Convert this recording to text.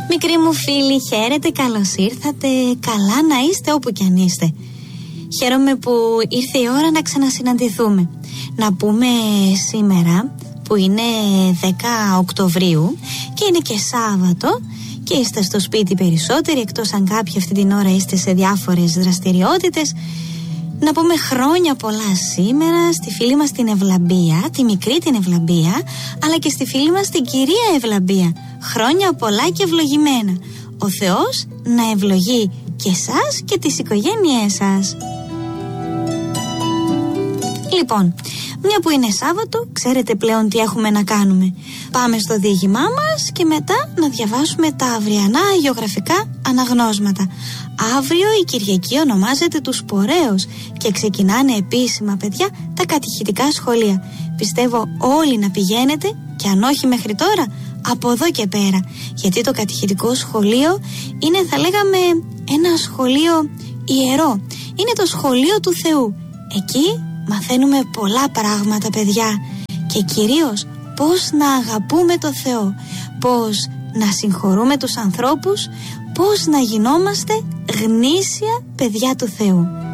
Μικροί μου φίλοι, χαίρετε, καλώς ήρθατε. Καλά να είστε όπου κι αν είστε. Χαίρομαι που ήρθε η ώρα να ξανασυναντηθούμε. Να πούμε σήμερα που είναι 10 Οκτωβρίου και είναι και Σάββατο και είστε στο σπίτι περισσότεροι, εκτός αν κάποιοι αυτή την ώρα είστε σε διάφορες δραστηριότητες. Να πούμε χρόνια πολλά σήμερα στη φίλη μας την Ευλαμπία, τη μικρή την Ευλαμπία, αλλά και στη φίλη μας την κυρία Ευλαμπία. Χρόνια πολλά και ευλογημένα. Ο Θεός να ευλογεί και εσάς και τις οικογένειές σας. Λοιπόν, μια που είναι Σάββατο, ξέρετε πλέον τι έχουμε να κάνουμε. Πάμε στο διήγημά μας και μετά να διαβάσουμε τα αυριανά αγιογραφικά αναγνώσματα. Αύριο η Κυριακή ονομάζεται του Σποραίους και ξεκινάνε επίσημα, παιδιά, τα κατηχητικά σχολεία. Πιστεύω όλοι να πηγαίνετε και αν όχι μέχρι τώρα, από εδώ και πέρα. Γιατί το κατηχητικό σχολείο είναι, θα λέγαμε, ένα σχολείο ιερό. Είναι το σχολείο του Θεού. Εκεί μαθαίνουμε πολλά πράγματα, παιδιά, και κυρίως πώς να αγαπούμε το Θεό, πώς να συγχωρούμε τους ανθρώπους, πώς να γινόμαστε γνήσια παιδιά του Θεού.